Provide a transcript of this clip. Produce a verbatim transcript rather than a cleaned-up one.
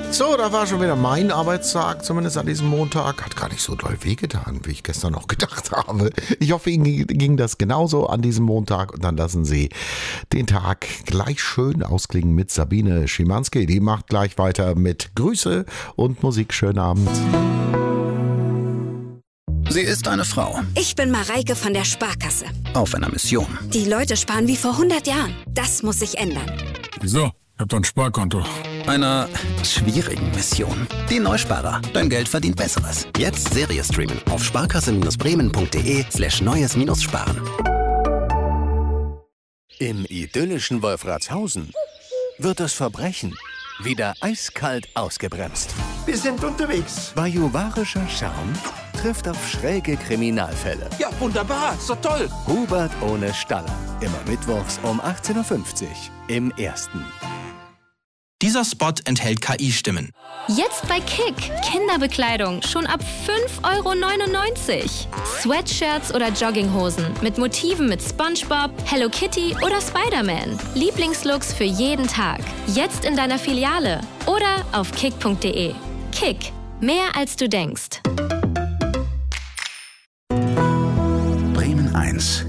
So, da war schon wieder mein Arbeitstag, zumindest an diesem Montag. Hat gar nicht so doll wehgetan, wie ich gestern noch gedacht habe. Ich hoffe, Ihnen ging das genauso an diesem Montag. Und dann lassen Sie den Tag gleich schön ausklingen mit Sabine Schimanski. Die macht gleich weiter mit Grüße und Musik. Schönen Abend. Sie ist eine Frau. Ich bin Mareike von der Sparkasse. Auf einer Mission. Die Leute sparen wie vor hundert Jahren. Das muss sich ändern. Wieso? Ich hab doch ein Sparkonto. Einer schwierigen Mission. Die Neusparer. Dein Geld verdient Besseres. Jetzt Serie streamen auf sparkasse-bremen.de slash neues-sparen. Im idyllischen Wolfratshausen wird das Verbrechen wieder eiskalt ausgebremst. Wir sind unterwegs. Bajuwarischer Charme trifft auf schräge Kriminalfälle. Ja, wunderbar. Ist doch toll. Hubert ohne Staller. Immer mittwochs um achtzehn Uhr fünfzig im Ersten. Dieser Spot enthält K I-Stimmen. Jetzt bei Kick. Kinderbekleidung schon ab fünf Euro neunundneunzig. Sweatshirts oder Jogginghosen mit Motiven mit SpongeBob, Hello Kitty oder Spider-Man. Lieblingslooks für jeden Tag. Jetzt in deiner Filiale oder auf kick punkt de. Kick. Mehr als du denkst. Bremen eins.